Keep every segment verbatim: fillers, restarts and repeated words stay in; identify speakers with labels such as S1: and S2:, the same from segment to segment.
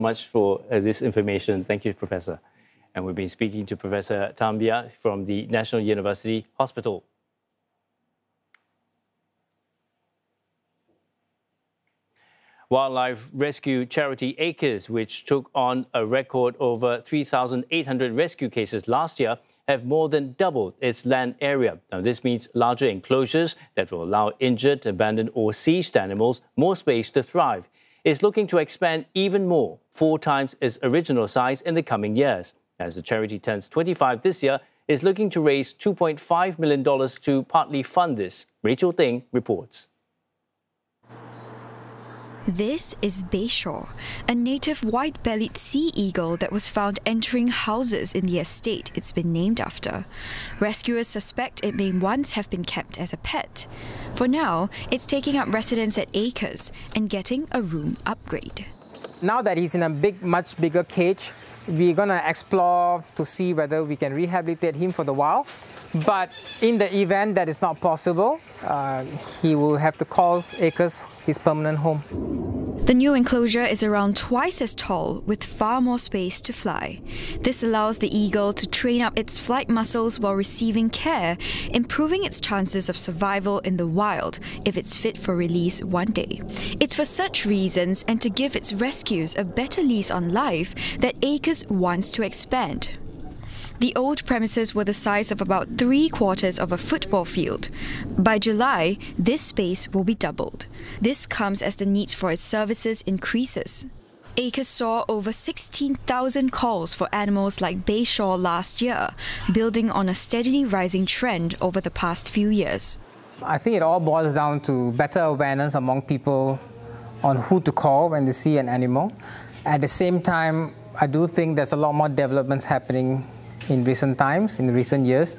S1: much for uh, this information. Thank you, Professor. And we've been speaking to Professor Tambia from the National University Hospital. Wildlife rescue charity ACRES, which took on a record over three thousand eight hundred rescue cases last year, have more than doubled its land area. Now, this means larger enclosures that will allow injured, abandoned or seized animals more space to thrive. It's looking to expand even more, four times its original size in the coming years. As the charity turns twenty-five this year, it's looking to raise two point five million dollars to partly fund this. Rachel Ting reports.
S2: This is Bayshore, a native white-bellied sea eagle that was found entering houses in the estate it's been named after. Rescuers suspect it may once have been kept as a pet. For now, it's taking up residence at ACRES and getting a room upgrade.
S3: Now that he's in a big, much bigger cage, we're going to explore to see whether we can rehabilitate him for the wild. But in the event that is not possible, uh, he will have to call ACRES his permanent home.
S2: The new enclosure is around twice as tall, with far more space to fly. This allows the eagle to train up its flight muscles while receiving care, improving its chances of survival in the wild if it's fit for release one day. It's for such reasons and to give its rescues a better lease on life that ACRES wants to expand. The old premises were the size of about three quarters of a football field. By July, this space will be doubled. This comes as the need for its services increases. ACRES saw over sixteen thousand calls for animals like Bayshore last year, building on a steadily rising trend over the past few years.
S3: I think it all boils down to better awareness among people on who to call when they see an animal. At the same time, I do think there's a lot more developments happening in recent times, in recent years,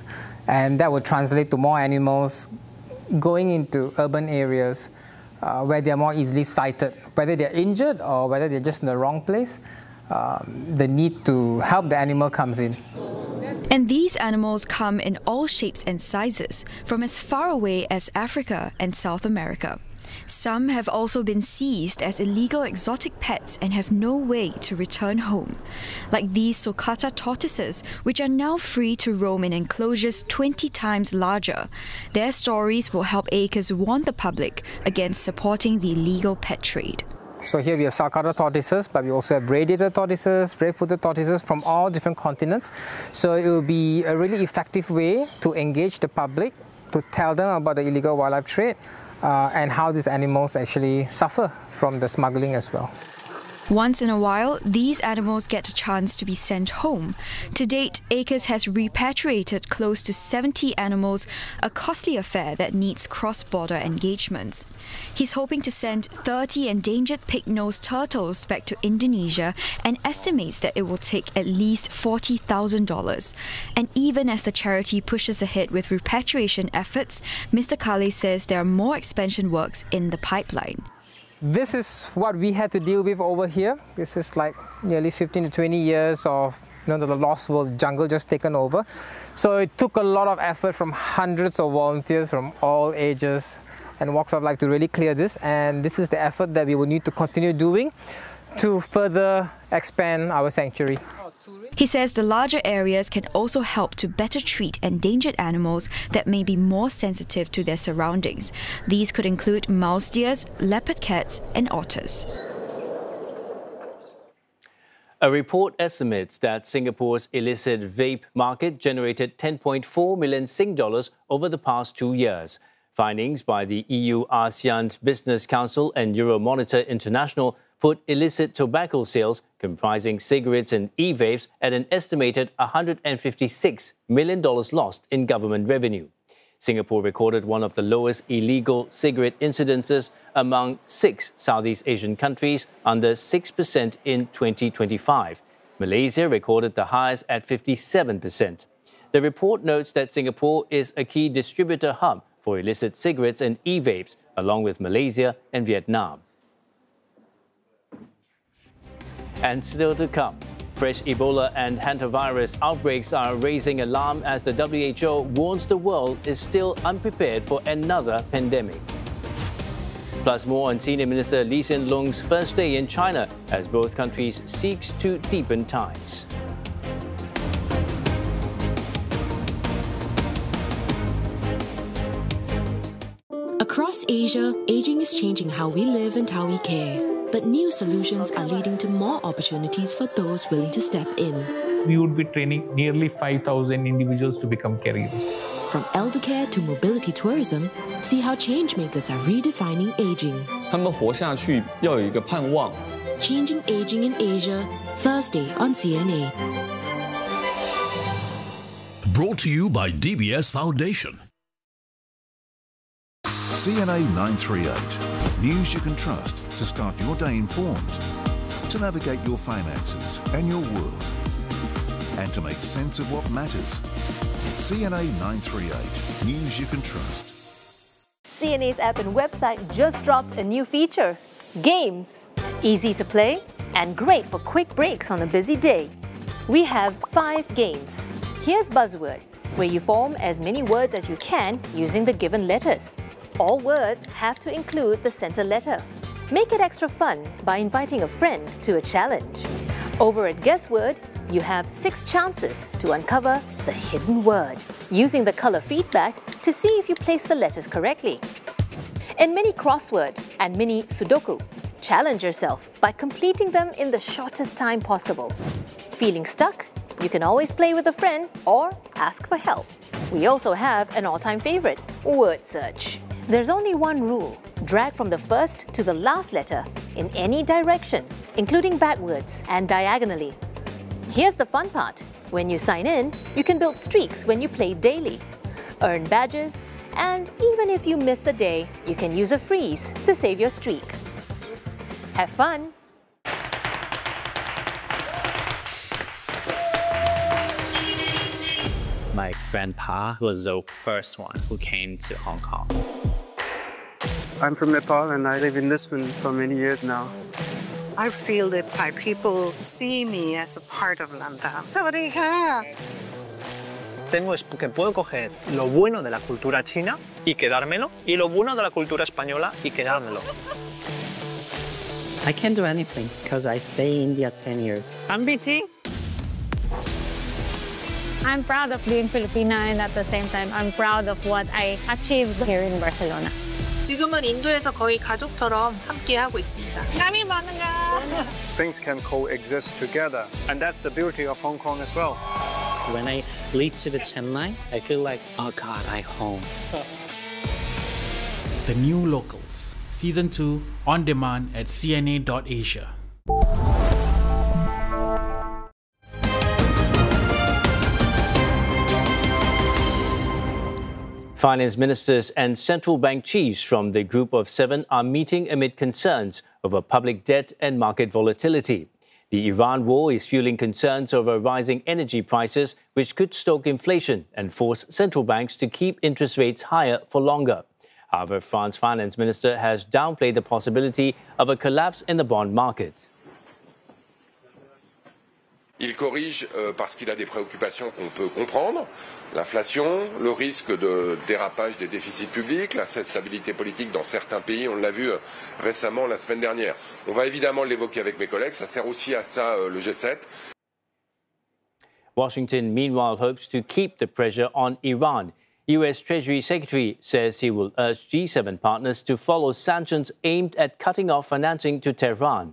S3: and that would translate to more animals going into urban areas uh, where they are more easily sighted, whether they're injured or whether they're just in the wrong place. Um, the need to help the animal comes in.
S2: And these animals come in all shapes and sizes, from as far away as Africa and South America. Some have also been seized as illegal exotic pets and have no way to return home. Like these sulcata tortoises, which are now free to roam in enclosures twenty times larger. Their stories will help ACRES warn the public against supporting the illegal pet trade.
S3: So here we have sulcata tortoises, but we also have radiator tortoises, red-footed tortoises from all different continents. So it will be a really effective way to engage the public, to tell them about the illegal wildlife trade, Uh, and how these animals actually suffer from the smuggling as well.
S2: Once in a while, these animals get a chance to be sent home. To date, ACRES has repatriated close to seventy animals, a costly affair that needs cross-border engagements. He's hoping to send thirty endangered pig-nosed turtles back to Indonesia and estimates that it will take at least forty thousand dollars. And even as the charity pushes ahead with repatriation efforts, Mister Kale says there are more expansion works in the pipeline.
S3: This is what we had to deal with over here. This is like nearly fifteen to twenty years of you know, the Lost World jungle just taken over. So it took a lot of effort from hundreds of volunteers from all ages and walks of life to really clear this. And this is the effort that we will need to continue doing to further expand our sanctuary.
S2: He says the larger areas can also help to better treat endangered animals that may be more sensitive to their surroundings. These could include mouse deers, leopard cats, and otters.
S1: A report estimates that Singapore's illicit vape market generated ten point four million Sing dollars over the past two years. Findings by the E U ASEAN Business Council and Euromonitor International put illicit tobacco sales comprising cigarettes and e-vapes at an estimated one hundred fifty-six million dollars lost in government revenue. Singapore recorded one of the lowest illegal cigarette incidences among six Southeast Asian countries, under six percent in twenty twenty-five. Malaysia recorded the highest at fifty-seven percent. The report notes that Singapore is a key distributor hub for illicit cigarettes and e-vapes, along with Malaysia and Vietnam. And still to come, fresh Ebola and hantavirus outbreaks are raising alarm as the W H O warns the world is still unprepared for another pandemic. Plus more on Senior Minister Lee Hsien Loong's first day in China as both countries seek to deepen ties.
S4: Across Asia, aging is changing how we live and how we care. But new solutions are leading to more opportunities for those willing to step in.
S5: We would be training nearly five thousand individuals to become caregivers.
S4: From elder care to mobility tourism, see how changemakers are redefining aging.
S6: 他们活下去要有一个盼望。
S4: Changing Aging in Asia, Thursday on C N A.
S7: Brought to you by D B S Foundation.
S8: C N A nine three eight. News you can trust to start your day informed, to navigate your finances and your world, and to make sense of what matters. C N A nine three eight. News you can trust.
S9: C N A's app and website just dropped a new feature, Games. Easy to play and great for quick breaks on a busy day. We have five games. Here's Buzzword, where you form as many words as you can using the given letters. All words have to include the center letter. Make it extra fun by inviting a friend to a challenge. Over at Guessword, you have six chances to uncover the hidden word, using the color feedback to see if you place the letters correctly. In Mini Crossword and Mini Sudoku, challenge yourself by completing them in the shortest time possible. Feeling stuck? You can always play with a friend or ask for help. We also have an all-time favorite, Word Search. There's only one rule: drag from the first to the last letter in any direction, including backwards and diagonally. Here's the fun part. When you sign in, you can build streaks when you play daily, earn badges, and even if you miss a day, you can use a freeze to save your streak. Have fun!
S10: My grandpa was the first one who came to Hong Kong.
S11: I'm from Nepal and I live in Lisbon for many years now.
S12: I feel that Thai people see me as a part of Lantau. Sawadee-ka!
S13: Tengo que puedo coger lo bueno de la cultura china y quedármelo, y lo bueno de la cultura española y quedármelo.
S14: I can do anything because I stay in India ten years.
S13: I'm B T.
S15: I'm proud of being Filipina, and at the same time, I'm proud of what I achieved here in Barcelona.
S16: 지금은 인도에서 거의 가족처럼 함께 하고 있습니다.
S15: 남이 많은가?
S17: Things can coexist together, and that's the beauty of Hong Kong as well.
S14: When I lead to the Chennai, I feel like, oh God, I'm home.
S18: The New Locals, Season two, on demand at C N A dot asia.
S1: Finance ministers and central bank chiefs from the Group of Seven are meeting amid concerns over public debt and market volatility. The Iran war is fueling concerns over rising energy prices, which could stoke inflation and force central banks to keep interest rates higher for longer. However, France's finance minister has downplayed the possibility of a collapse in the bond market.
S19: Il corrige euh, parce qu'il a des préoccupations qu'on peut comprendre, l'inflation, le risque de dérapage des déficits publics, l'instabilité politique dans certains pays, on l'a vu euh, récemment la semaine dernière. On va évidemment l'évoquer avec mes collègues, ça sert aussi à ça euh, le G sept.
S1: Washington, meanwhile, hopes to keep the pressure on Iran. U S Treasury Secretary says he will urge G seven partners to follow sanctions aimed at cutting off financing to Tehran.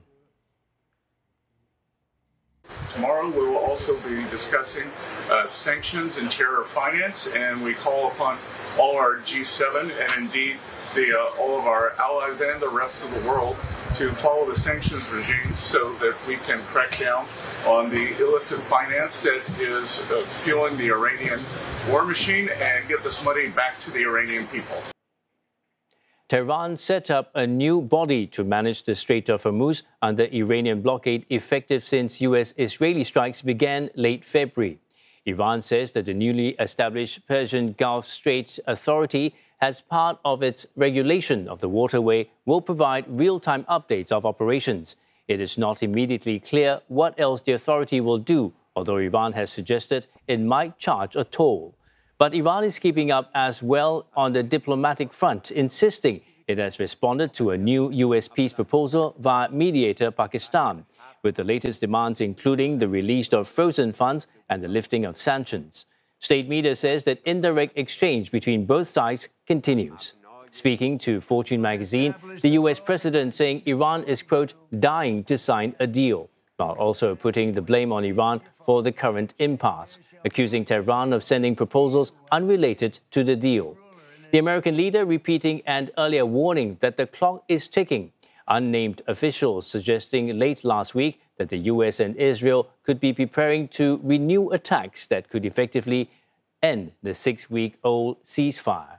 S20: Tomorrow we will also be discussing uh, sanctions and terror finance, and we call upon all our G seven and indeed the, uh, all of our allies and the rest of the world to follow the sanctions regime so that we can crack down on the illicit finance that is uh, fueling the Iranian war machine and get this money back to the Iranian people.
S1: Tehran set up a new body to manage the Strait of Hormuz under Iranian blockade effective since U S-Israeli strikes began late February. Iran says that the newly established Persian Gulf Straits Authority, as part of its regulation of the waterway, will provide real-time updates of operations. It is not immediately clear what else the authority will do, although Iran has suggested it might charge a toll. But Iran is keeping up as well on the diplomatic front, insisting It has responded to a new U S peace proposal via mediator Pakistan, with the latest demands including the release of frozen funds and the lifting of sanctions. State media says that indirect exchange between both sides continues. Speaking to Fortune magazine, the U S president saying Iran is, quote, dying to sign a deal, while also putting the blame on Iran for the current impasse, accusing Tehran of sending proposals unrelated to the deal. The American leader repeating an earlier warning that the clock is ticking. Unnamed officials suggesting late last week that the U S and Israel could be preparing to renew attacks that could effectively end the six-week-old ceasefire.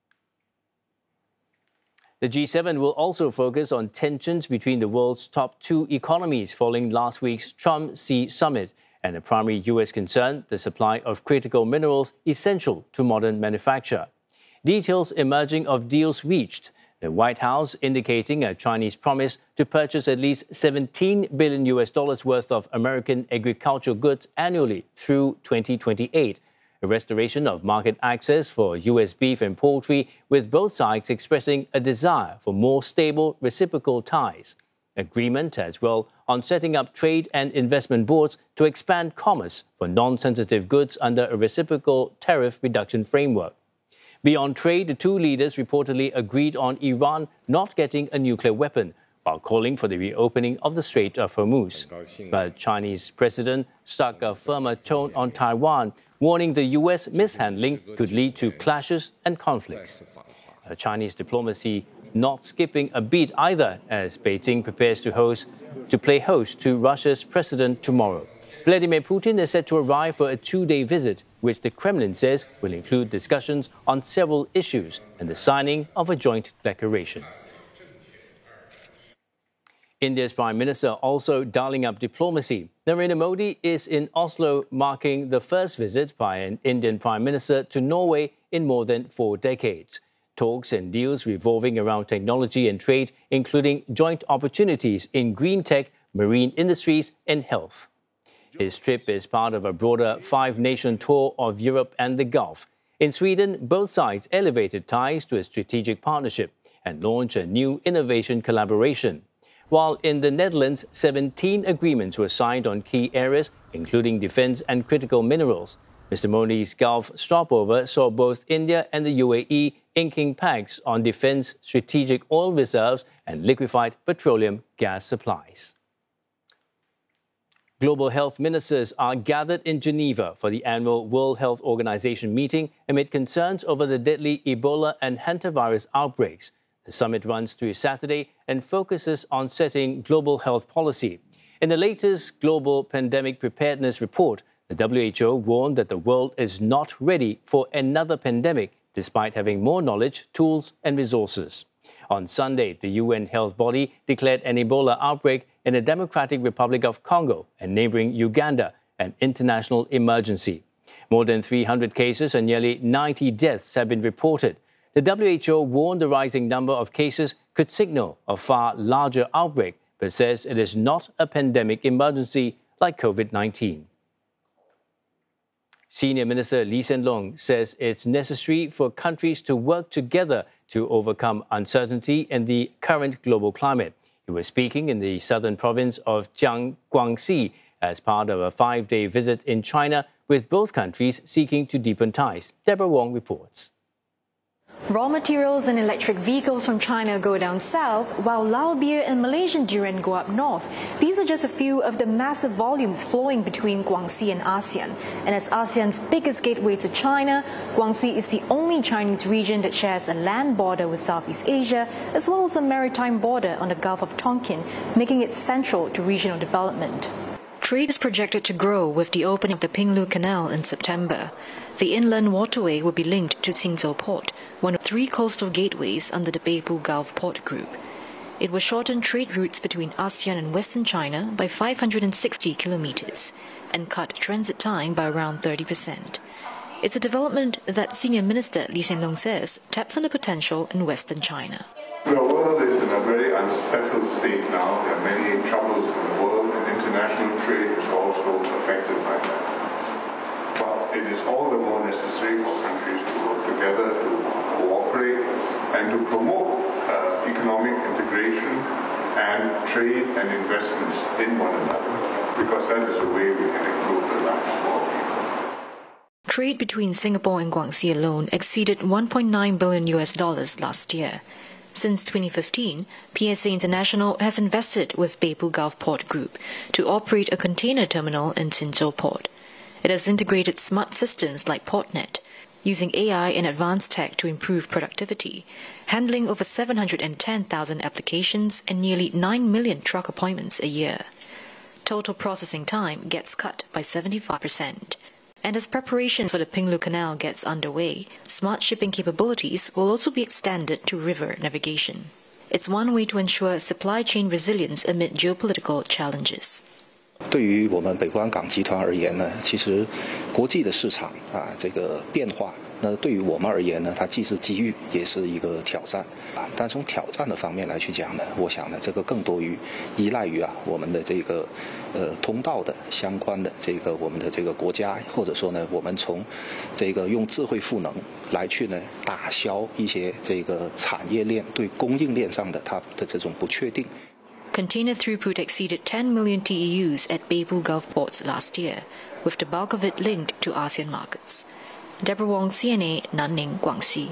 S1: The G seven will also focus on tensions between the world's top two economies following last week's Trump-Xi summit, and a primary U S concern, the supply of critical minerals essential to modern manufacture. Details emerging of deals reached, the White House indicating a Chinese promise to purchase at least seventeen billion U S dollars worth of American agricultural goods annually through twenty twenty-eight, a restoration of market access for U S beef and poultry, with both sides expressing a desire for more stable reciprocal ties. Agreement as well on setting up trade and investment boards to expand commerce for non-sensitive goods under a reciprocal tariff reduction framework. Beyond trade, the two leaders reportedly agreed on Iran not getting a nuclear weapon, while calling for the reopening of the Strait of Hormuz. But Chinese president struck a firmer tone on Taiwan, warning the U S mishandling could lead to clashes and conflicts. A Chinese diplomacy not skipping a beat either, as Beijing prepares to host to play host to Russia's president tomorrow. Vladimir Putin is set to arrive for a two-day visit, which the Kremlin says will include discussions on several issues and the signing of a joint declaration. India's Prime Minister also dialing up diplomacy. Narendra Modi is in Oslo, marking the first visit by an Indian Prime Minister to Norway in more than four decades. Talks and deals revolving around technology and trade, including joint opportunities in green tech, marine industries, and health. His trip is part of a broader five-nation tour of Europe and the Gulf. In Sweden, both sides elevated ties to a strategic partnership and launched a new innovation collaboration. While in the Netherlands, seventeen agreements were signed on key areas, including defense and critical minerals. Mister Modi's Gulf stopover saw both India and the U A E inking pacts on defense, strategic oil reserves, and liquefied petroleum gas supplies. Global health ministers are gathered in Geneva for the annual World Health Organization meeting amid concerns over the deadly Ebola and hantavirus outbreaks. The summit runs through Saturday and focuses on setting global health policy. In the latest Global Pandemic Preparedness Report, the W H O warned that the world is not ready for another pandemic, despite having more knowledge, tools, and resources. On Sunday, the U N health body declared an Ebola outbreak in the Democratic Republic of Congo and neighboring Uganda an international emergency. More than three hundred cases and nearly ninety deaths have been reported. The W H O warned the rising number of cases could signal a far larger outbreak, but says it is not a pandemic emergency like COVID nineteen. Senior Minister Lee Hsien Loong says it's necessary for countries to work together to overcome uncertainty in the current global climate. He was speaking in the southern province of Jiang, Guangxi as part of a five-day visit in China, with both countries seeking to deepen ties. Deborah Wong reports.
S21: Raw materials and electric vehicles from China go down south, while Lao beer and Malaysian durian go up north. These are just a few of the massive volumes flowing between Guangxi and ASEAN. And as ASEAN's biggest gateway to China, Guangxi is the only Chinese region that shares a land border with Southeast Asia, as well as a maritime border on the Gulf of Tonkin, making it central to regional development. Trade is projected to grow with the opening of the Pinglu Canal in September. The inland waterway will be linked to Qingzhou Port, one of three coastal gateways under the Beibu Gulf Port Group. It will shorten trade routes between ASEAN and Western China by five hundred sixty kilometers and cut transit time by around thirty percent. It's a development that Senior Minister Lee Hsien Loong says taps on the potential in Western China.
S22: The world is in a very unsettled state now. There are many troubles in the world, and international trade is also affected by that. But it is all the more necessary for countries to work together to cooperate and to promote uh, economic integration and trade and investments in one another, because that is a way we can improve the lives of all people.
S21: Trade between Singapore and Guangxi alone exceeded one point nine billion U S dollars last year. Since twenty fifteen, P S A International has invested with Beibu Gulf Port Group to operate a container terminal in Qinzhou Port. It has integrated smart systems like PortNet, using A I and advanced tech to improve productivity, handling over seven hundred ten thousand applications and nearly nine million truck appointments a year. Total processing time gets cut by seventy-five percent. And as preparations for the Pinglu Canal gets underway, smart shipping capabilities will also be extended to river navigation. It's one way to ensure supply chain resilience amid geopolitical challenges.
S2: 对于我们北关港集团而言呢，其实国际的市场啊，这个变化，那对于我们而言呢，它既是机遇，也是一个挑战啊。但从挑战的方面来去讲呢，我想呢，这个更多于依赖于啊我们的这个呃通道的相关的这个我们的这个国家，或者说呢，我们从这个用智慧赋能来去呢打消一些这个产业链对供应链上的它的这种不确定。
S21: Container throughput exceeded ten million T E Us at Beibu Gulf ports last year, with the bulk of it linked to ASEAN markets. Deborah Wong, C N A, Nanning, Guangxi.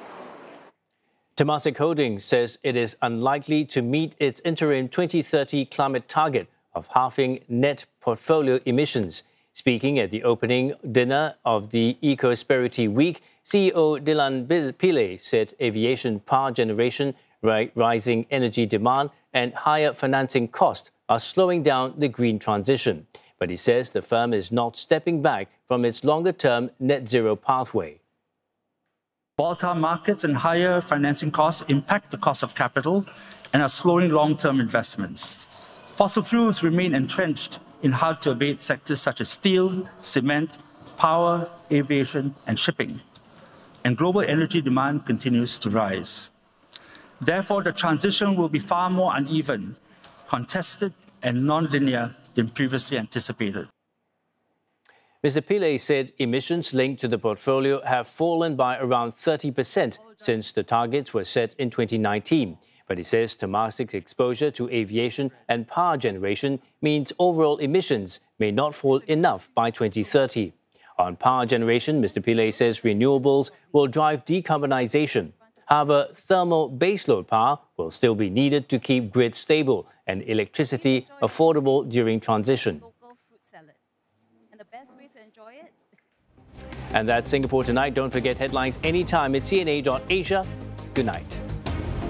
S1: Temasek Holdings says it is unlikely to meet its interim twenty thirty climate target of halving net portfolio emissions. Speaking at the opening dinner of the Ecosperity Week, C E O Dylan Pillay said aviation power generation, rising energy demand and higher financing costs are slowing down the green transition. But he says the firm is not stepping back from its longer-term net zero pathway.
S3: Volatile markets and higher financing costs impact the cost of capital and are slowing long-term investments. Fossil fuels remain entrenched in hard-to-abate sectors such as steel, cement, power, aviation, and shipping. And global energy demand continues to rise. Therefore, the transition will be far more uneven, contested, and non-linear than previously anticipated.
S1: Mister Pillay said emissions linked to the portfolio have fallen by around thirty percent since the targets were set in twenty nineteen. But he says Temasek's exposure to aviation and power generation means overall emissions may not fall enough by twenty thirty. On power generation, Mister Pillay says renewables will drive decarbonization. However, thermal baseload power will still be needed to keep grids stable and electricity affordable during transition. And that's Singapore Tonight. Don't forget headlines anytime at C N A dot Asia. Good night.